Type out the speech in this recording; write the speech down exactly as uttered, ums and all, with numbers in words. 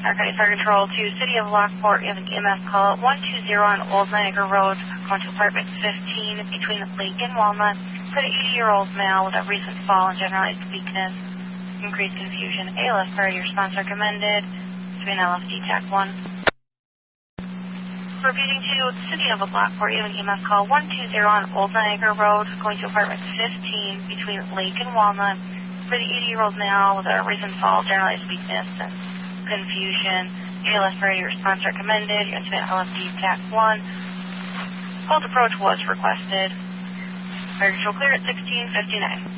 Narcotic Fire Control to City of Lockport. You have an E M S call at one two zero on Old Niagara Road, going to apartment fifteen between Lake and Walnut. For the eighty-year-old male with a recent fall and generalized weakness, increased confusion, A L S priority response recommended. To be an L F D TAC one. Repeating to City of Lockport, you have an E M S call one two zero on Old Niagara Road, going to apartment fifteen between Lake and Walnut. For the eighty-year-old male with a recent fall, generalized weakness, and confusion, A L S priority response recommended. You have to be an L F D TAC one. Cold approach was requested. Fire control clear at sixteen fifty-nine.